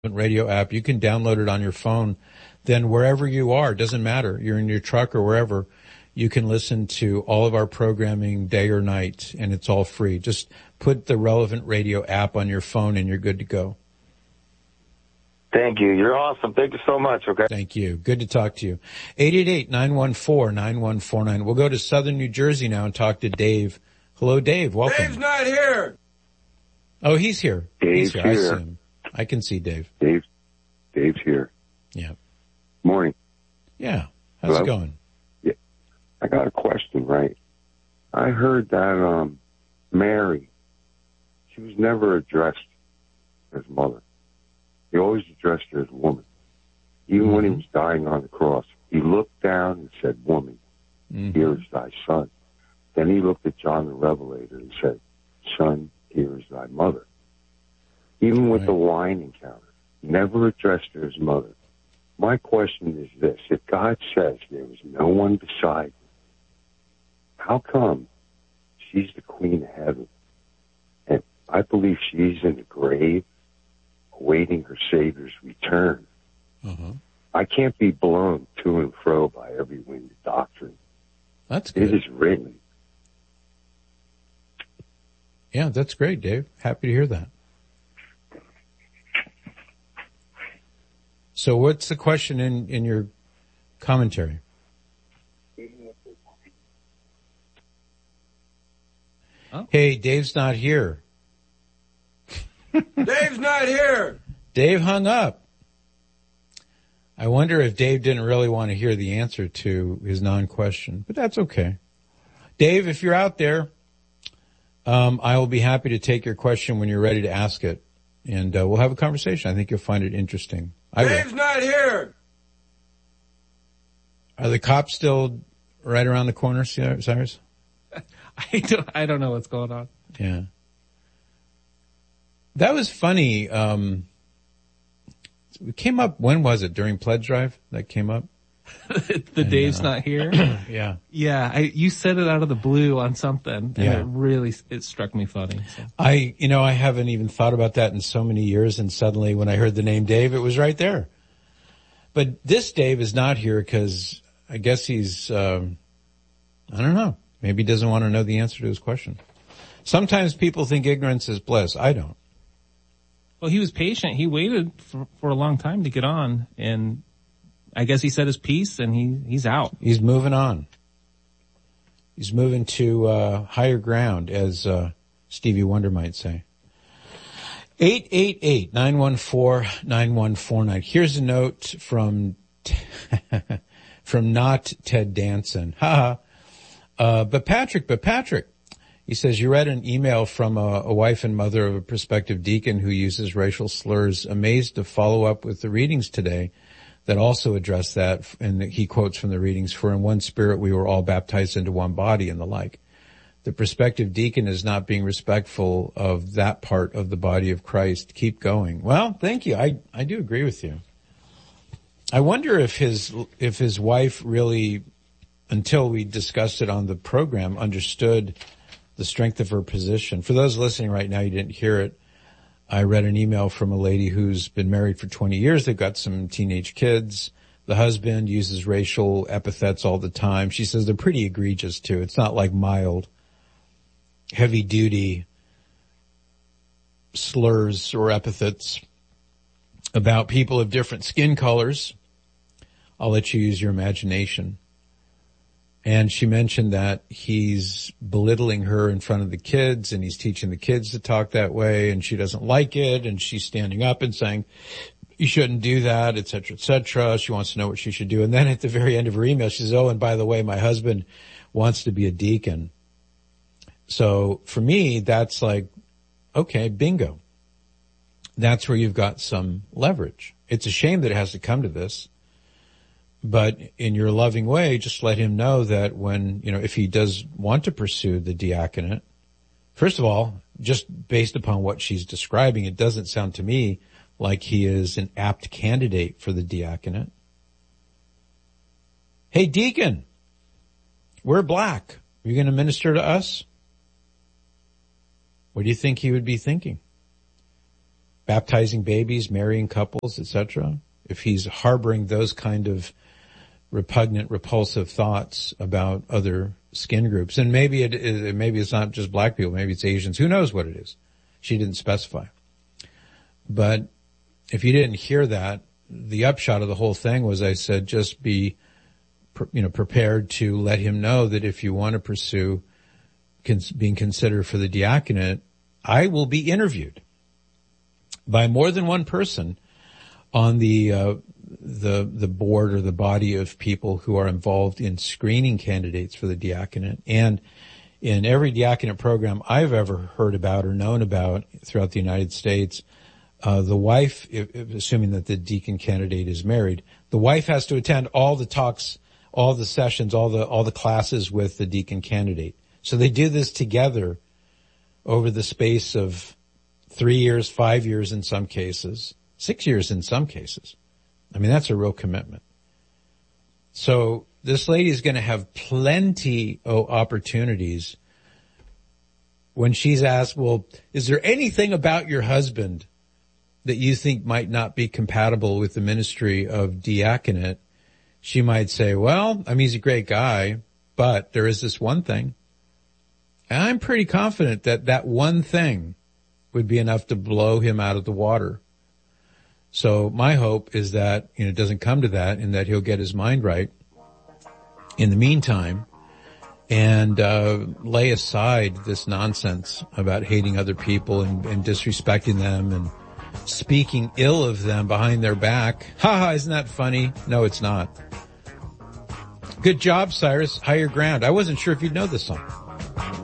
Radio app. You can download it on your phone. Then wherever you are, doesn't matter. You're in your truck or wherever, you can listen to all of our programming day or night, and it's all free. Just put the Relevant Radio app on your phone and you're good to go. Thank you. You're awesome. Thank you so much. Okay. Thank you. Good to talk to you. 888-914-9149. We'll go to Southern New Jersey now and talk to Dave. Hello, Dave. Welcome. Dave's not here. Oh, he's here. Dave's here. here. I see him. I can see Dave. Dave's here. Yeah. Morning. Yeah. How's it going? Yeah. I got a question, right? I heard that Mary, she was never addressed as mother. He always addressed her as woman. Even when he was dying on the cross, he looked down and said, woman, here is thy son. Then he looked at John the Revelator and said, son, here is thy mother. Even with the wine encounter, never addressed her as mother. My question is this. If God says there was no one beside him, how come she's the queen of heaven? And I believe she's in the grave awaiting her Savior's return. I can't be blown to and fro by every wind of doctrine. That's good. It is written. Yeah, that's great, Dave. Happy to hear that. So what's the question in your commentary? Oh. Hey, Dave's not here. Dave's not here. Dave hung up. I wonder if Dave didn't really want to hear the answer to his non-question, but that's okay. Dave, if you're out there, I will be happy to take your question when you're ready to ask it, and we'll have a conversation. I think you'll find it interesting. Dave's not here. Are the cops still right around the corner, Cyrus? I don't know what's going on. Yeah. That was funny. It came up, when was it? During Pledge Drive that came up? Dave's not here? Yeah. Yeah, you said it out of the blue on something, and it struck me funny. So. I haven't even thought about that in so many years, and suddenly when I heard the name Dave, it was right there. But this Dave is not here because I guess he's, I don't know, maybe he doesn't want to know the answer to his question. Sometimes people think ignorance is bliss. I don't. Well, he was patient. He waited for a long time to get on, and I guess he said his piece, and he's out. He's moving on. He's moving to higher ground, as Stevie Wonder might say. 888-914-9149. Here's a note from from not Ted Danson. But Patrick. He says, you read an email from a wife and mother of a prospective deacon who uses racial slurs. Amazed to follow up with the readings today that also address that. And he quotes from the readings, for in one spirit we were all baptized into one body and the like. The prospective deacon is not being respectful of that part of the body of Christ. Keep going. Well, thank you. I do agree with you. I wonder if his wife really, until we discussed it on the program, understood the strength of her position. For those listening right now, you didn't hear it. I read an email from a lady who's been married for 20 years. They've got some teenage kids. The husband uses racial epithets all the time. She says they're pretty egregious too. It's not like mild, heavy duty slurs or epithets about people of different skin colors. I'll let you use your imagination. And she mentioned that he's belittling her in front of the kids, and he's teaching the kids to talk that way, and she doesn't like it, and she's standing up and saying, you shouldn't do that, et cetera, et cetera. She wants to know what she should do. And then at the very end of her email, she says, oh, and by the way, my husband wants to be a deacon. So for me, that's like, okay, bingo. That's where you've got some leverage. It's a shame that it has to come to this. But in your loving way, just let him know that when, if he does want to pursue the diaconate, first of all, just based upon what she's describing, it doesn't sound to me like he is an apt candidate for the diaconate. Hey, deacon, we're black. Are you going to minister to us? What do you think he would be thinking? baptizing babies, marrying couples, etc., if he's harboring those kind of repugnant, repulsive thoughts about other skin groups, and maybe it's not just black people, maybe it's Asians, who knows what it is. She didn't specify. But if you didn't hear that, the upshot of the whole thing was, I said, just be, prepared to let him know that if you want to pursue being considered for the diaconate, I will be interviewed by more than one person on the board or the body of people who are involved in screening candidates for the diaconate. And in every diaconate program I've ever heard about or known about throughout the United States, the wife, assuming that the deacon candidate is married, the wife has to attend all the talks, all the sessions, all the classes with the deacon candidate. So they do this together over the space of 3 years, 5 years in some cases, 6 years in some cases. I mean, that's a real commitment. So this lady is going to have plenty of opportunities when she's asked, well, is there anything about your husband that you think might not be compatible with the ministry of diaconate? She might say, well, I mean, he's a great guy, but there is this one thing. And I'm pretty confident that that one thing would be enough to blow him out of the water. So my hope is that, it doesn't come to that and that he'll get his mind right in the meantime and lay aside this nonsense about hating other people and disrespecting them and speaking ill of them behind their back. Ha, isn't that funny? No, it's not. Good job, Cyrus. Higher Ground. I wasn't sure if you'd know this song.